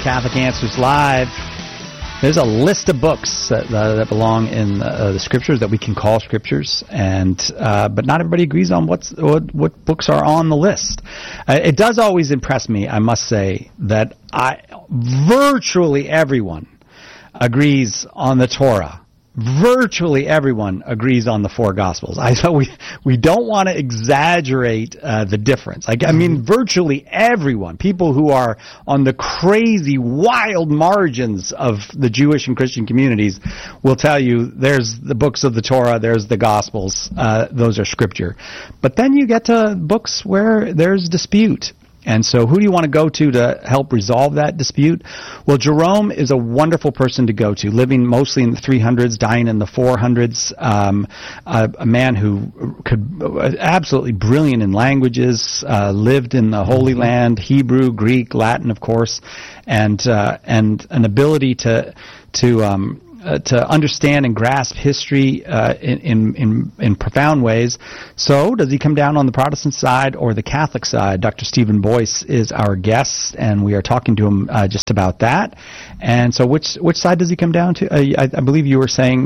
Catholic Answers Live. There's a list of books that belong in the scriptures that we can call scriptures, and but not everybody agrees on what books are on the list. It does always impress me, I must say, that virtually everyone agrees on the Torah. Virtually everyone agrees on the four Gospels. We don't want to exaggerate the difference. I mean, virtually everyone, people who are on the crazy, wild margins of the Jewish and Christian communities, will tell you there's the books of the Torah, there's the Gospels, those are scripture. But then you get to books where there's dispute. And so who do you want to go to help resolve that dispute? Well, Jerome is a wonderful person to go to, living mostly in the 300s, dying in the 400s, a man who could absolutely brilliant in languages, lived in the Holy Land, Hebrew, Greek, Latin, of course, and an ability to understand and grasp history in profound ways. So, does he come down on the Protestant side or the Catholic side? Dr. Stephen Boyce is our guest, and we are talking to him just about that. And so, which side does he come down to? I believe you were saying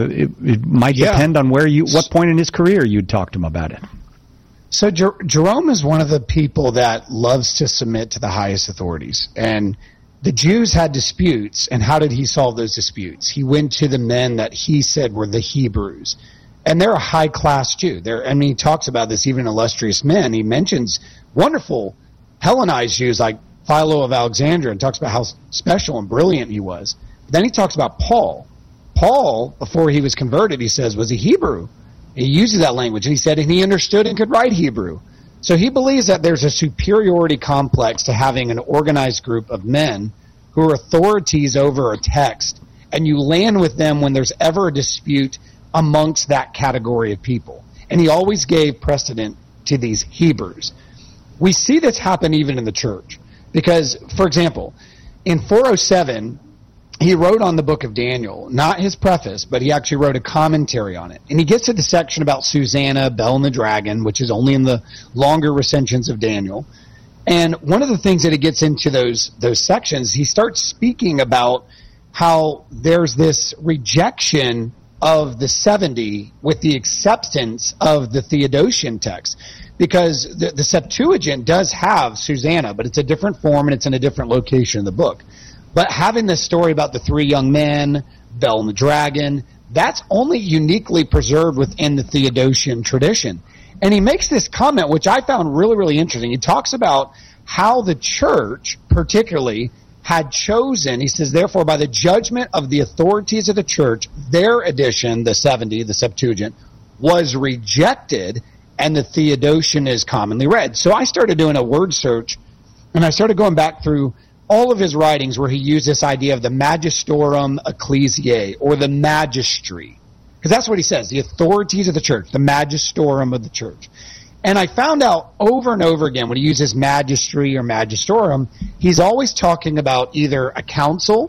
it might depend on what point in his career you'd talk to him about it. So, Jerome is one of the people that loves to submit to the highest authorities, and the Jews had disputes, and how did he solve those disputes? He went to the men that he said were the Hebrews. And they're a high-class Jew. He talks about this, even illustrious men. He mentions wonderful Hellenized Jews like Philo of Alexandria, and talks about how special and brilliant he was. But then he talks about Paul. Paul, before he was converted, he says, was a Hebrew. He uses that language, and he said, and he understood and could write Hebrew. So he believes that there's a superiority complex to having an organized group of men who are authorities over a text, and you land with them when there's ever a dispute amongst that category of people. And he always gave precedent to these Hebrews. We see this happen even in the church, because, for example, in 407, he wrote on the book of Daniel, not his preface, but he actually wrote a commentary on it. And he gets to the section about Susanna, Bel and the dragon, which is only in the longer recensions of Daniel. And one of the things that he gets into those sections, he starts speaking about how there's this rejection of the 70 with the acceptance of the Theodosian text. Because the Septuagint does have Susanna, but it's a different form and it's in a different location in the book. But having this story about the three young men, Bel and the dragon, that's only uniquely preserved within the Theodosian tradition. And he makes this comment, which I found really, really interesting. He talks about how the church, particularly, had chosen, he says, therefore, by the judgment of the authorities of the church, their edition, the 70, the Septuagint, was rejected, and the Theodosian is commonly read. So I started doing a word search, and I started going back through all of his writings where he used this idea of the magistorum ecclesiae, or the magistry. Because that's what he says, the authorities of the church, the magistorum of the church. And I found out over and over again when he uses magistry or magistorum, he's always talking about either a council,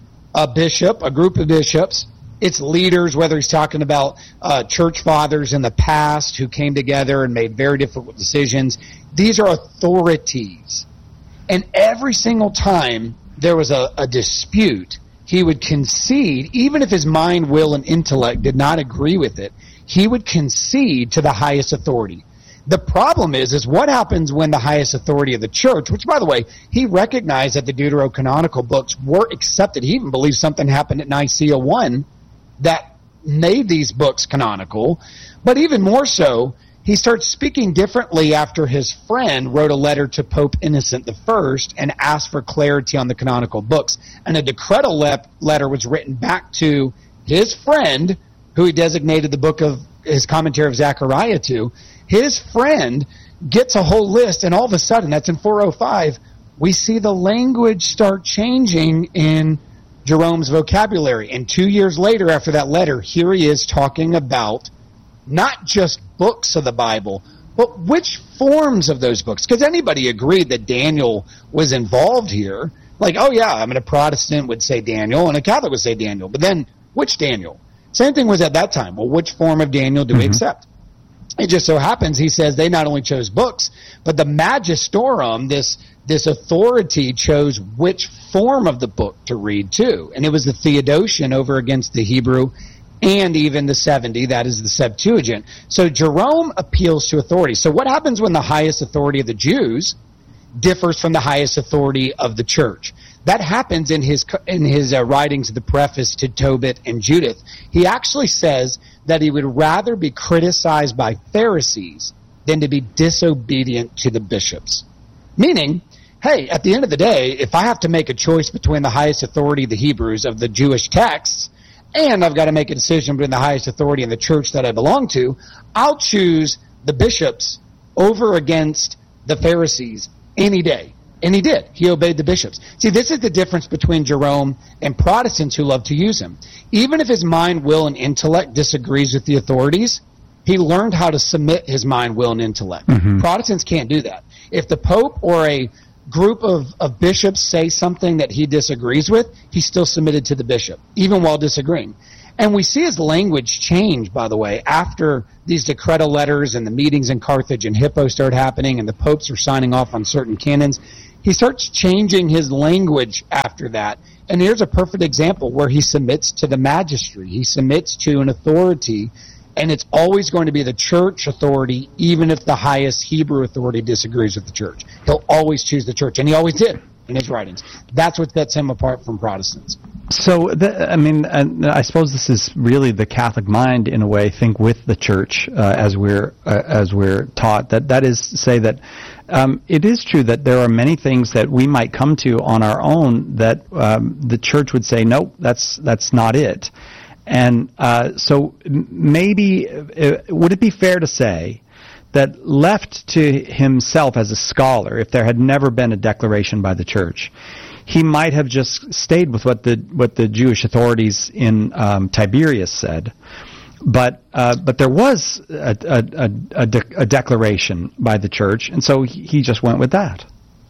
a bishop, a group of bishops, its leaders, whether he's talking about church fathers in the past who came together and made very difficult decisions. These are authorities. And every single time there was a dispute, he would concede, even if his mind, will, and intellect did not agree with it, he would concede to the highest authority. The problem is what happens when the highest authority of the church, which, by the way, he recognized that the deuterocanonical books were accepted. He even believes something happened at Nicaea I that made these books canonical. But even more so, he starts speaking differently after his friend wrote a letter to Pope Innocent I and asked for clarity on the canonical books. And a decretal letter was written back to his friend, who he designated the book of his commentary of Zechariah to. His friend gets a whole list, and all of a sudden, that's in 405, we see the language start changing in Jerome's vocabulary. And 2 years later, after that letter, here he is talking about not just books of the Bible, but which forms of those books. Because anybody agreed that Daniel was involved here. Like, oh yeah, I mean, a Protestant would say Daniel, and a Catholic would say Daniel. But then, which Daniel? Same thing was at that time. Well, which form of Daniel do we accept? It just so happens, he says, they not only chose books, but the magistorum, this this authority chose which form of the book to read too. And it was the Theodotion over against the Hebrew and even the 70, that is the Septuagint. So Jerome appeals to authority. So what happens when the highest authority of the Jews differs from the highest authority of the church? That happens in his writings, the preface to Tobit and Judith. He actually says that he would rather be criticized by Pharisees than to be disobedient to the bishops. Meaning, hey, at the end of the day, if I have to make a choice between the highest authority of the Hebrews of the Jewish texts, and I've got to make a decision between the highest authority and the church that I belong to, I'll choose the bishops over against the Pharisees any day. And he did. He obeyed the bishops. See, this is the difference between Jerome and Protestants who love to use him. Even if his mind, will, and intellect disagrees with the authorities, he learned how to submit his mind, will, and intellect. Mm-hmm. Protestants can't do that. If the Pope or a group of bishops say something that he disagrees with, he's still submitted to the bishop, even while disagreeing. And we see his language change, by the way, after these decretal letters and the meetings in Carthage and Hippo started happening and the popes are signing off on certain canons. He starts changing his language after that. And here's a perfect example where he submits to the magistracy. He submits to an authority, and it's always going to be the church authority, even if the highest Hebrew authority disagrees with the church. He'll always choose the church, and he always did in his writings. That's what sets him apart from Protestants. So, I suppose this is really the Catholic mind, in a way, think with the church as we're taught. That is to say that it is true that there are many things that we might come to on our own that the church would say, nope, that's not it. And so maybe would it be fair to say that left to himself as a scholar, if there had never been a declaration by the church, he might have just stayed with what the Jewish authorities in Tiberias said, but there was a declaration by the church, and so he just went with that.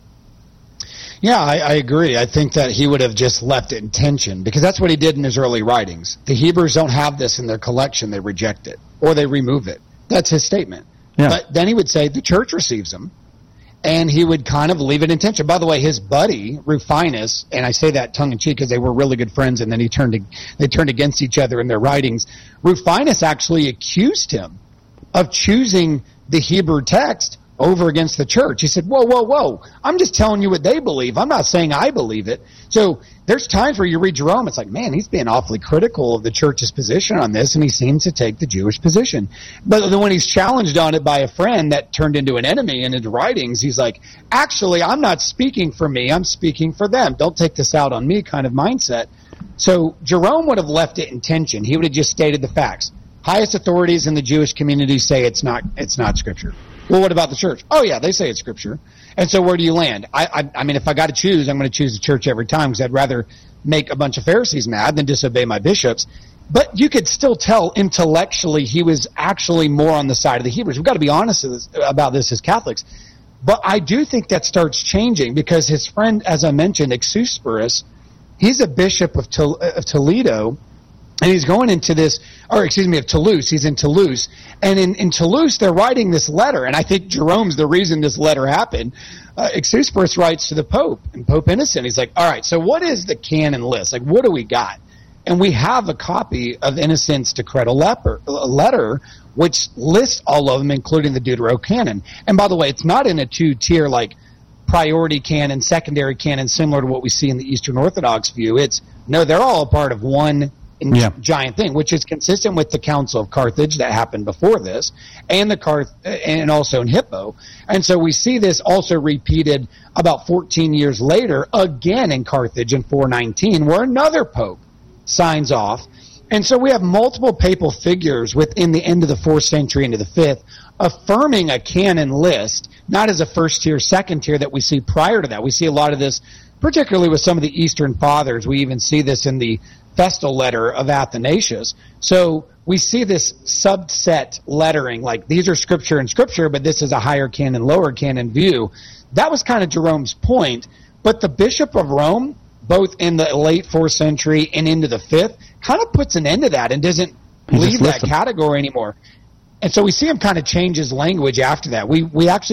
Yeah, I agree. I think that he would have just left it in tension, because that's what he did in his early writings. The Hebrews don't have this in their collection; they reject it or they remove it. That's his statement. Yeah. But then he would say the church receives them. And he would kind of leave it in tension. By the way, his buddy, Rufinus, and I say that tongue-in-cheek because they were really good friends, and then they turned against each other in their writings. Rufinus actually accused him of choosing the Hebrew text over against the church. He said, whoa, I'm just telling you what they believe. I'm not saying I believe it. So there's times where you read Jerome, it's like, man, he's being awfully critical of the church's position on this, and he seems to take the Jewish position. But then when he's challenged on it by a friend that turned into an enemy in his writings, he's like, actually, I'm not speaking for me, I'm speaking for them. Don't take this out on me kind of mindset. So Jerome would have left it in tension. He would have just stated the facts. Highest authorities in the Jewish community say it's not Scripture. Well, what about the church? Oh, yeah, they say it's Scripture. And so where do you land? I mean, if I got to choose, I'm going to choose the church every time, because I'd rather make a bunch of Pharisees mad than disobey my bishops. But you could still tell intellectually he was actually more on the side of the Hebrews. We've got to be honest about this as Catholics. But I do think that starts changing, because his friend, as I mentioned, Exusperius, he's a bishop of Toledo, and he's going into this, of Toulouse. He's in Toulouse. And in Toulouse, they're writing this letter. And I think Jerome's the reason this letter happened. Exusperius writes to the Pope, and Pope Innocent. He's like, all right, so what is the canon list? Like, what do we got? And we have a copy of Innocent's decretal letter, which lists all of them, including the Deuterocanon. And by the way, it's not in a two-tier, like, priority canon, secondary canon, similar to what we see in the Eastern Orthodox view. They're all a part of one giant thing, which is consistent with the Council of Carthage that happened before this, and and also in Hippo. And so we see this also repeated about 14 years later, again in Carthage in 419, where another pope signs off. And so we have multiple papal figures within the end of the 4th century into the 5th affirming a canon list, not as a first tier, second tier that we see prior to that. We see a lot of this, particularly with some of the Eastern Fathers. We even see this in the Festal letter of Athanasius. So we see this subset lettering, like these are Scripture and Scripture, but this is a higher canon, lower canon view. That was kind of Jerome's point. But the Bishop of Rome, both in the late 4th century and into the 5th, kind of puts an end to that and doesn't leave that category anymore. And so we see him kind of change his language after that. We actually can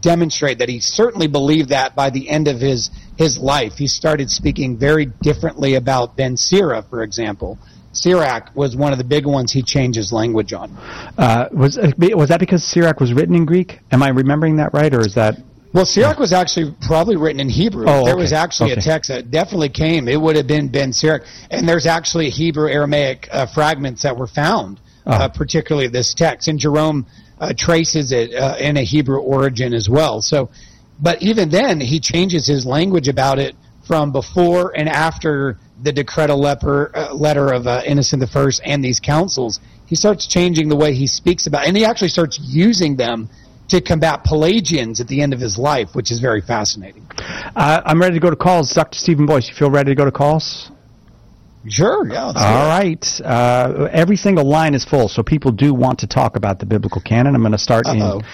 demonstrate that he certainly believed that by the end of his life. He started speaking very differently about Ben Sira, for example. Sirach was one of the big ones he changed his language on. Was that because Sirach was written in Greek? Am I remembering that right, or is that... Well, Sirach was actually probably written in Hebrew. Oh, there was actually a text that definitely came. It would have been Ben Sirach. And there's actually Hebrew Aramaic fragments that were found, particularly this text. And Jerome traces it in a Hebrew origin as well. So, but even then, he changes his language about it from before and after the Decretal letter of Innocent I and these councils. He starts changing the way he speaks about it, and he actually starts using them to combat Pelagians at the end of his life, which is very fascinating. I'm ready to go to calls. Dr. Stephen Boyce, you feel ready to go to calls? Sure, yeah. All right. Every single line is full, so people do want to talk about the biblical canon. I'm going to start I'm going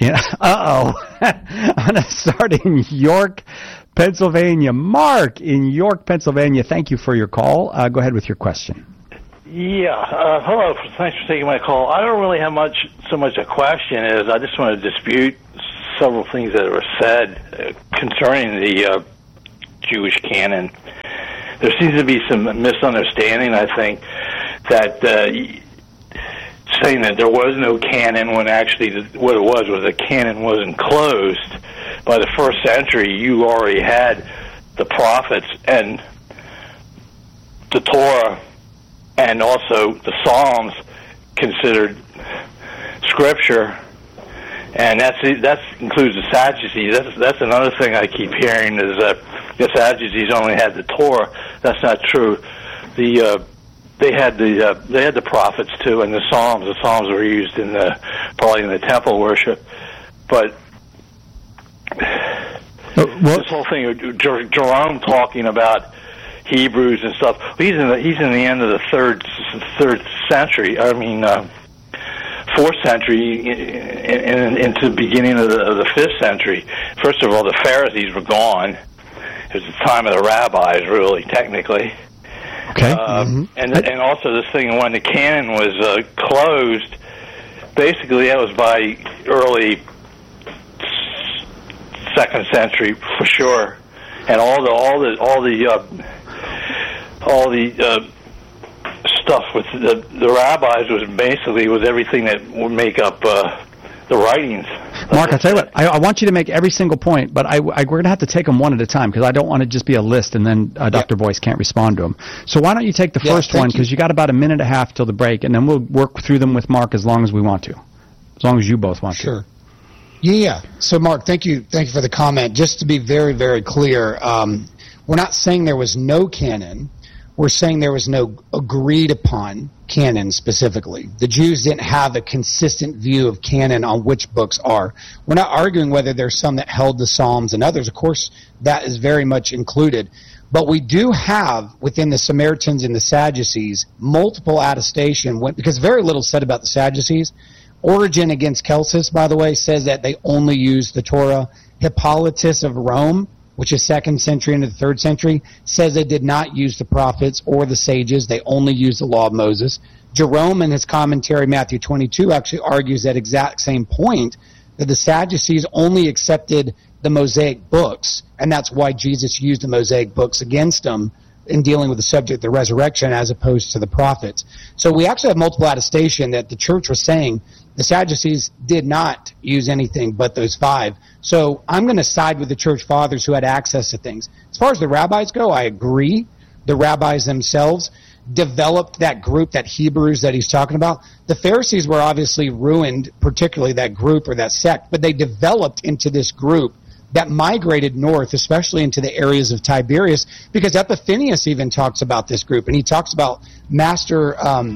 to start in York, Pennsylvania. Mark in York, Pennsylvania, thank you for your call. Go ahead with your question. Yeah. Hello. Thanks for taking my call. I don't really have so much a question as I just want to dispute several things that were said concerning the Jewish canon. There seems to be some misunderstanding, I think, that saying that there was no canon when actually what it was the canon wasn't closed. By the first century, you already had the prophets and the Torah and also the Psalms considered scripture, and that includes the Sadducees. That's another thing I keep hearing is that the Sadducees only had the Torah. That's not true. They had the prophets too, and the Psalms. The Psalms were used probably in the temple worship, but this whole thing of Jerome talking about Hebrews and stuff. He's in the end of the third century. I mean, 4th century into the beginning of the 5th century. First of all, the Pharisees were gone. It was the time of the rabbis, really, technically. Okay. And also this thing when the canon was closed. Basically, that was by early 2nd century for sure, and all the stuff with the rabbis was everything that would make up the writings. Mark, I'll tell you what, I want you to make every single point, but we're going to have to take them one at a time because I don't want to just be a list and then Dr. Boyce can't respond to them. So why don't you take the first one because you got about a minute and a half till the break, and then we'll work through them with Mark as long as we want to, as long as you both want to. Sure. Yeah. So, Mark, thank you for the comment. Just to be very, very clear, we're not saying there was no canon. We're saying there was no agreed upon canon specifically. The Jews didn't have a consistent view of canon on which books are. We're not arguing whether there's some that held the Psalms and others. Of course, that is very much included. But we do have, within the Samaritans and the Sadducees, multiple attestation, because very little said about the Sadducees. Origen against Celsus, by the way, says that they only use the Torah. Hippolytus of Rome, which is 2nd century into the 3rd century, says they did not use the prophets or the sages. They only used the law of Moses. Jerome, in his commentary, Matthew 22, actually argues that exact same point, that the Sadducees only accepted the Mosaic books, and that's why Jesus used the Mosaic books against them in dealing with the subject of the resurrection as opposed to the prophets. So we actually have multiple attestation that the church was saying the Sadducees did not use anything but those 5. So I'm going to side with the church fathers who had access to things. As far as the rabbis go, I agree. The rabbis themselves developed that group, that Hebrews that he's talking about. The Pharisees were obviously ruined, particularly that group or that sect, but they developed into this group that migrated north, especially into the areas of Tiberias, because Epiphanius even talks about this group, and he talks about master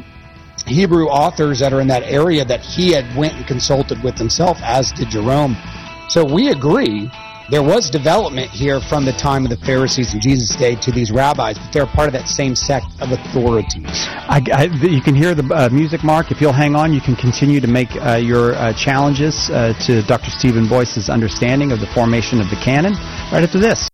Hebrew authors that are in that area that he had went and consulted with himself, as did Jerome. So we agree there was development here from the time of the Pharisees in Jesus' day to these rabbis, but they're part of that same sect of authorities. You can hear the music, Mark. If you'll hang on, you can continue to make your challenges to Dr. Stephen Boyce's understanding of the formation of the canon right after this.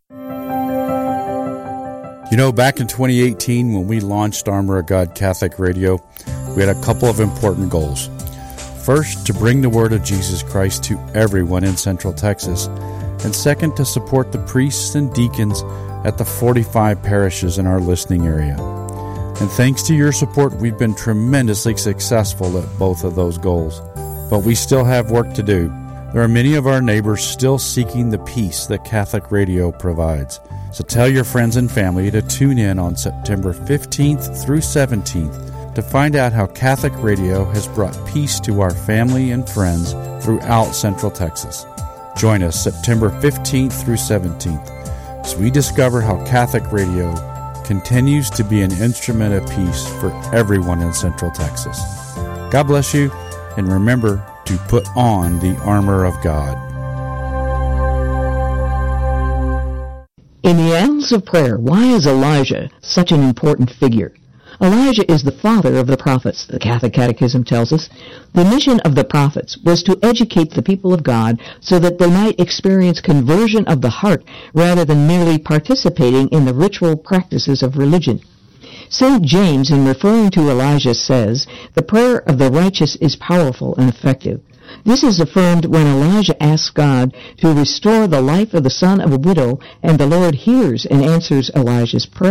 You know, back in 2018, when we launched Armor of God Catholic Radio, we had a couple of important goals. First, to bring the word of Jesus Christ to everyone in Central Texas, and second, to support the priests and deacons at the 45 parishes in our listening area. And thanks to your support, we've been tremendously successful at both of those goals. But we still have work to do. There are many of our neighbors still seeking the peace that Catholic Radio provides. So tell your friends and family to tune in on September 15th through 17th to find out how Catholic Radio has brought peace to our family and friends throughout Central Texas. Join us September 15th through 17th as we discover how Catholic Radio continues to be an instrument of peace for everyone in Central Texas. God bless you, and remember to put on the armor of God. In the annals of prayer, why is Elijah such an important figure? Elijah is the father of the prophets, the Catholic Catechism tells us. The mission of the prophets was to educate the people of God so that they might experience conversion of the heart rather than merely participating in the ritual practices of religion. St. James, in referring to Elijah, says, "The prayer of the righteous is powerful and effective." This is affirmed when Elijah asks God to restore the life of the son of a widow, and the Lord hears and answers Elijah's prayer.